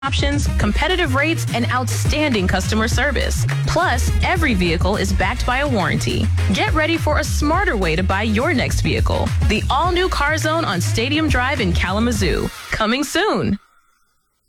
options, competitive rates, and outstanding customer service. Plus, every vehicle is backed by a warranty. Get ready for a smarter way to buy your next vehicle. The all-new Car Zone on Stadium Drive in Kalamazoo. Coming soon.